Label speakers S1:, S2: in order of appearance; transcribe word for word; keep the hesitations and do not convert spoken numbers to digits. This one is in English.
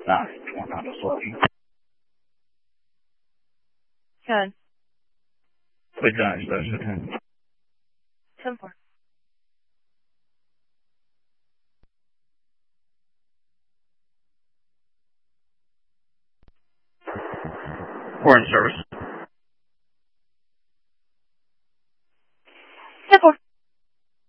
S1: nine, one out of forty.
S2: Good.
S1: Wait, Johnny, special ten.
S2: ten four.
S1: Foreign service.